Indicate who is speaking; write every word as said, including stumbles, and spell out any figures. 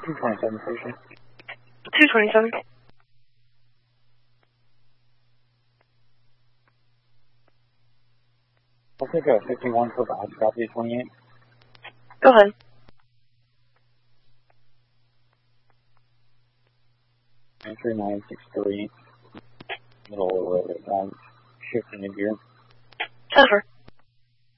Speaker 1: two twenty-seven station.
Speaker 2: two twenty-seven.
Speaker 1: I'll take a fifty-one for Bob, copy twenty-eight.
Speaker 2: Go ahead.
Speaker 1: three nine six three. Middle of the road, um, shifting in gear.
Speaker 2: Jennifer.